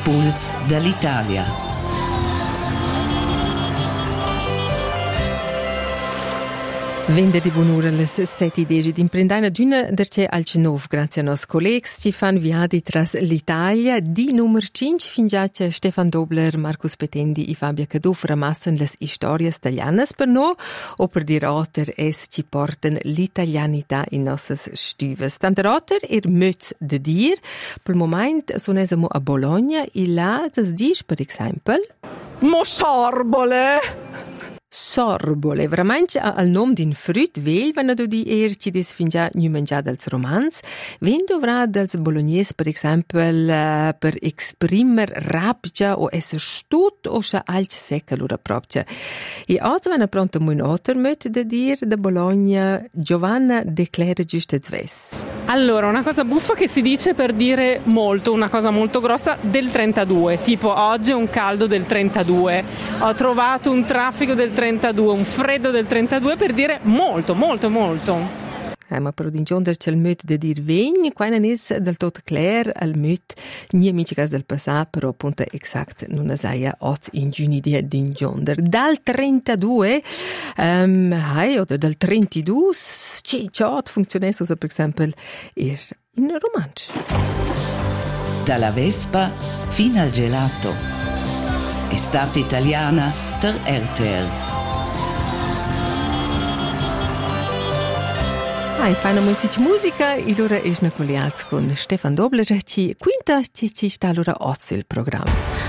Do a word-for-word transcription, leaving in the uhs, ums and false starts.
puls dall'Italia. Vende di buon'ora alle sette e dieci di imprendana d'una derce al Genov, grazie a nos colleghi ci fan viadi tras l'Italia. Di numero cinque fingiace Stefan Dobler, Marcus Petendi e Fabia Caduff ramassen le storie italianas per no o per dir otter es ci porten l'italianità in nossas stüves. Tante otter er möts de dir. Per moment sonesemo a Bologna e là es dis per esempio Mo sorbole! Sorbole, veramente al nom din früt vel, wenn du di er ci des fingia nu mangia dels romans, ven dovrà dels bolognese per esempel uh, per exprimer rapja o esser stut o scha alc secca lura propcia. E oggi wenn pronto mun otter möt de dir de Bologna, Giovanna declara giusto zves. Allora, una cosa buffa che si dice per dire molto, una cosa molto grossa del trentadue, tipo oggi è un caldo del trentadue, ho trovato un traffico del trentadue, un freddo del trentadue per dire molto, molto, molto. Eh, ma però in gionder c'è il möt de dir vegn, qua non è del tutto chiaro al möt, ni amici cas del passato, però appunto esatto non saia ot in giuni di in gionder. Dal trentadue, um, hai, o dal trentadue, c'è ciò funziona so per esempio er in romanzo. Dalla Vespa fino al gelato. Estate italiana ter R T L. Ah, fanno molta musica e allora è una con Stefan Dobler, ci quinta ci ci sta allora oggi il programma.